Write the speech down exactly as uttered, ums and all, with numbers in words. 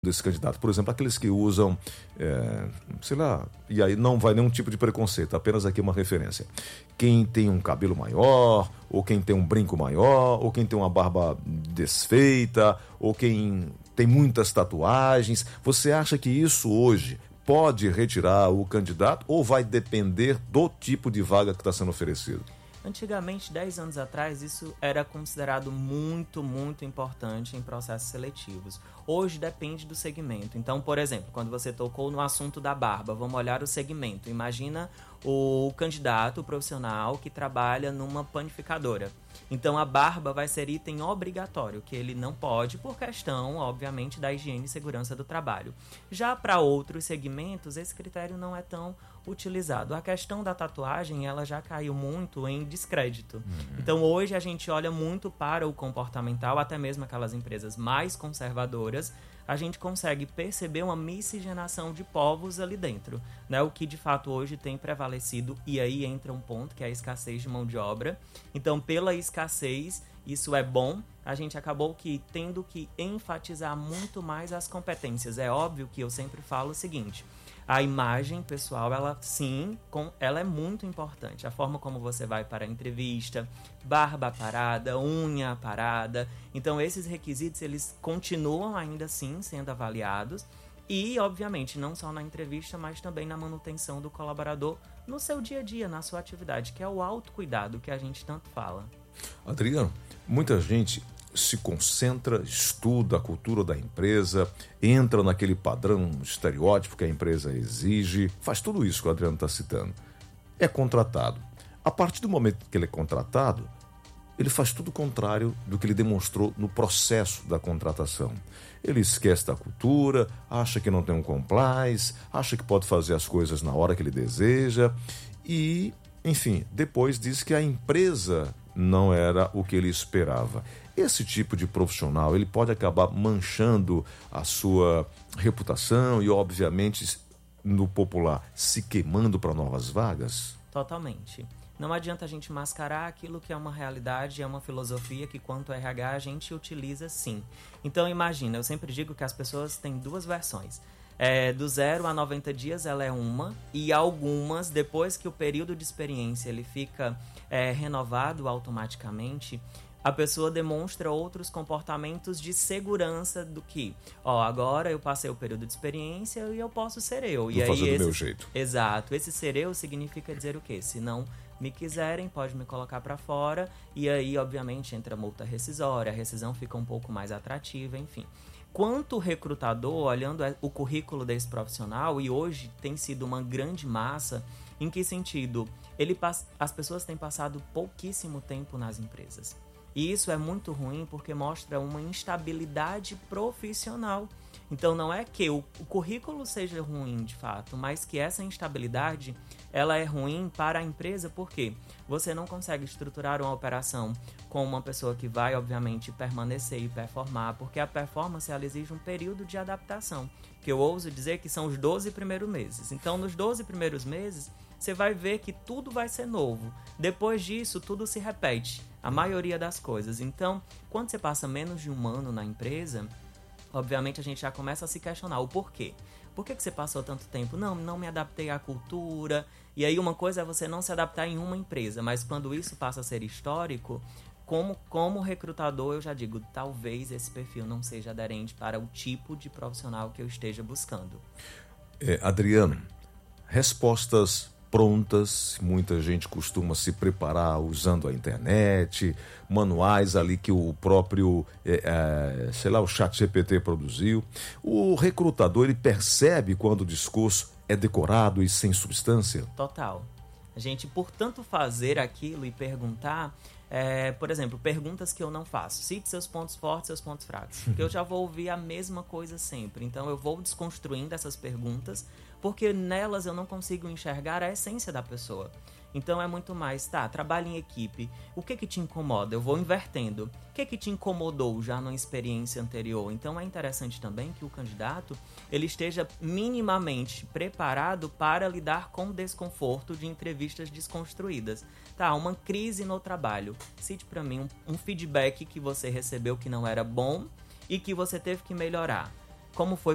desse candidato. Por exemplo, aqueles que usam, é, sei lá, e aí não vai nenhum tipo de preconceito, apenas aqui uma referência. Quem tem um cabelo maior, ou quem tem um brinco maior, ou quem tem uma barba desfeita, ou quem tem muitas tatuagens. Você acha que isso hoje pode retirar o candidato ou vai depender do tipo de vaga que está sendo oferecido? Antigamente, dez anos atrás, isso era considerado muito, muito importante em processos seletivos. Hoje depende do segmento. Então, por exemplo, quando você tocou no assunto da barba, vamos olhar o segmento. Imagina o candidato, o profissional que trabalha numa panificadora. Então, a barba vai ser item obrigatório, que ele não pode por questão, obviamente, da higiene e segurança do trabalho. Já para outros segmentos, esse critério não é tão utilizado. A questão da tatuagem, ela já caiu muito em descrédito. Uhum. Então, hoje a gente olha muito para o comportamental, até mesmo aquelas empresas mais conservadoras, a gente consegue perceber uma miscigenação de povos ali dentro, né? O que de fato hoje tem prevalecido, e aí entra um ponto que é a escassez de mão de obra. Então, pela escassez, isso é bom, a gente acabou que tendo que enfatizar muito mais as competências. É óbvio que eu sempre falo o seguinte: a imagem pessoal, ela sim, com, ela é muito importante. A forma como você vai para a entrevista, barba parada, unha parada. Então, esses requisitos, eles continuam ainda assim sendo avaliados. E, obviamente, não só na entrevista, mas também na manutenção do colaborador no seu dia a dia, na sua atividade, que é o autocuidado que a gente tanto fala. Adriano, muita gente se concentra, estuda a cultura da empresa, entra naquele padrão estereótipo que a empresa exige, faz tudo isso que o Adriano está citando. É contratado. A partir do momento que ele é contratado, ele faz tudo o contrário do que ele demonstrou no processo da contratação. Ele esquece da cultura, acha que não tem um compliance, acha que pode fazer as coisas na hora que ele deseja e, enfim, depois diz que a empresa não era o que ele esperava. Esse tipo de profissional, ele pode acabar manchando a sua reputação e, obviamente, no popular, se queimando para novas vagas? Totalmente. Não adianta a gente mascarar aquilo que é uma realidade, é uma filosofia que, quanto R H, a gente utiliza sim. Então, imagina, eu sempre digo que as pessoas têm duas versões. É, do zero a noventa dias ela é uma, e algumas, depois que o período de experiência ele fica é, renovado automaticamente, a pessoa demonstra outros comportamentos de segurança do que, ó, agora eu passei o período de experiência e eu posso ser eu. Vou e aí fazer do esse, meu jeito. Exato. Esse ser eu significa dizer o quê? Se não me quiserem, pode me colocar para fora, e aí, obviamente, entra multa rescisória, a rescisão fica um pouco mais atrativa, enfim. Quanto recrutador, olhando o currículo desse profissional, e hoje tem sido uma grande massa, em que sentido? Ele, as pessoas têm passado pouquíssimo tempo nas empresas. E isso é muito ruim porque mostra uma instabilidade profissional. Então não é que o, o currículo seja ruim de fato, mas que essa instabilidade ela é ruim para a empresa porque você não consegue estruturar uma operação com uma pessoa que vai obviamente permanecer e performar, porque a performance ela exige um período de adaptação, que eu ouso dizer que são os doze primeiros meses. Então nos doze primeiros meses você vai ver que tudo vai ser novo. Depois disso, tudo se repete, a maioria das coisas. Então, quando você passa menos de um ano na empresa, obviamente a gente já começa a se questionar o porquê. Por que que você passou tanto tempo? Não, não me adaptei à cultura. E aí uma coisa é você não se adaptar em uma empresa, mas quando isso passa a ser histórico, como, como recrutador eu já digo, talvez esse perfil não seja aderente para o tipo de profissional que eu esteja buscando. É, Adriano, respostas prontas, muita gente costuma se preparar usando a internet, manuais ali que o próprio, é, é, sei lá, o chat G P T produziu. O recrutador, ele percebe quando o discurso é decorado e sem substância? Total. A gente, por tanto fazer aquilo e perguntar, é, por exemplo, perguntas que eu não faço. Cite seus pontos fortes, seus pontos fracos. Porque eu já vou ouvir a mesma coisa sempre. Então eu vou desconstruindo essas perguntas, porque nelas eu não consigo enxergar a essência da pessoa. Então é muito mais, tá, trabalho em equipe, o que que te incomoda? Eu vou invertendo. O que que te incomodou já na experiência anterior? Então é interessante também que o candidato ele esteja minimamente preparado para lidar com o desconforto de entrevistas desconstruídas. Tá, uma crise no trabalho. Cite para mim um, um feedback que você recebeu que não era bom e que você teve que melhorar. Como foi